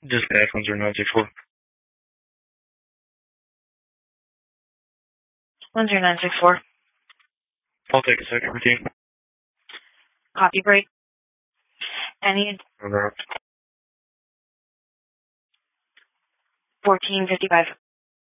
Dispatch 10964. 10964. I'll take a second with you. Copy break. Any Over. 1455.